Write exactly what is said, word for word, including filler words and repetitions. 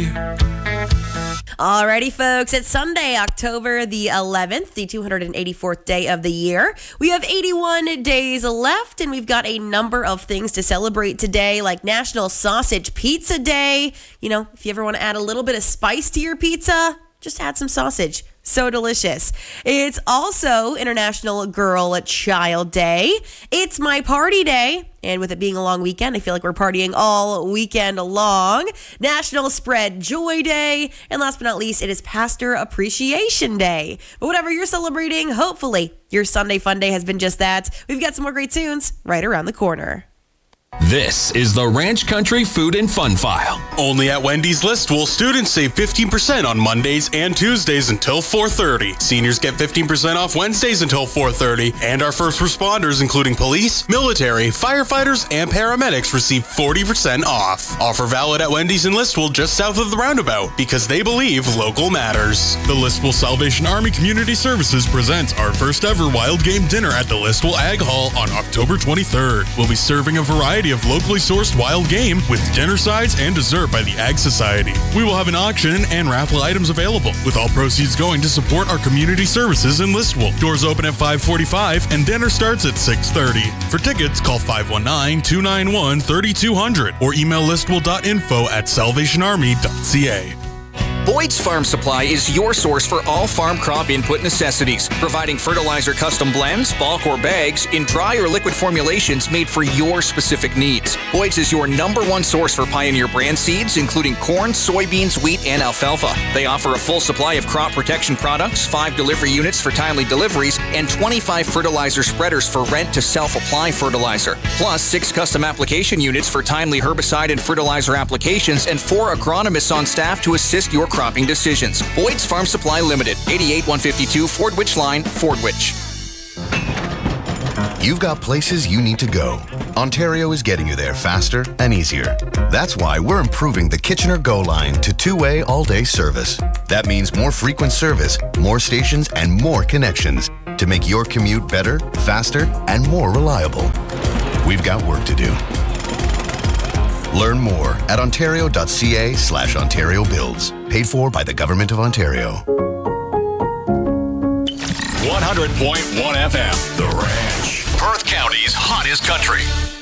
Alrighty, folks, it's Sunday, October the eleventh, the two hundred eighty-fourth day of the year. We have eighty-one days left, and we've got a number of things to celebrate today, like National Sausage Pizza Day. You know, if you ever want to add a little bit of spice to your pizza, just add some sausage. So delicious. It's also International Girl Child Day. It's my party day. And with it being a long weekend, I feel like we're partying all weekend long. National Spread Joy Day. And last but not least, it is Pastor Appreciation Day. But whatever you're celebrating, hopefully your Sunday fun day has been just that. We've got some more great tunes right around the corner. This is the Ranch Country Food and Fun File. Only at Wendy's Listwell, students save fifteen percent on Mondays and Tuesdays until four thirty. Seniors get fifteen percent off Wednesdays until four thirty. And our first responders, including police, military, firefighters, and paramedics, receive forty percent off. Offer valid at Wendy's in Listwell, just south of the roundabout, because they believe local matters. The Listwell Salvation Army Community Services presents our first ever wild game dinner at the Listwell Ag Hall on October twenty-third. We'll be serving a variety of locally sourced wild game with dinner sides and dessert by the Ag Society. We will have an auction and raffle items available, with all proceeds going to support our community services in Listwell. Doors open at five forty-five and dinner starts at six thirty. For tickets, call five one nine, two nine one, three two zero zero or email listwell dot info at salvation army dot c a. Boyd's Farm Supply is your source for all farm crop input necessities, providing fertilizer custom blends, bulk or bags, in dry or liquid formulations made for your specific needs. Boyd's is your number one source for Pioneer brand seeds, including corn, soybeans, wheat, and alfalfa. They offer a full supply of crop protection products, five delivery units for timely deliveries, and twenty-five fertilizer spreaders for rent to self-apply fertilizer, plus six custom application units for timely herbicide and fertilizer applications, and four agronomists on staff to assist your cropping decisions. Boyd's Farm Supply Limited, eighty-eight one fifty-two Fordwich Line, Fordwich. You've got places you need to go. Ontario is getting you there faster and easier. That's why we're improving the Kitchener Go line to two-way all-day service. That means more frequent service, more stations, and more connections to make your commute better, faster, and more reliable. We've got work to do. Learn more at ontario.ca slash Ontario Builds. Paid for by the Government of Ontario. one hundred point one F M. The Ranch. Perth County's hottest country.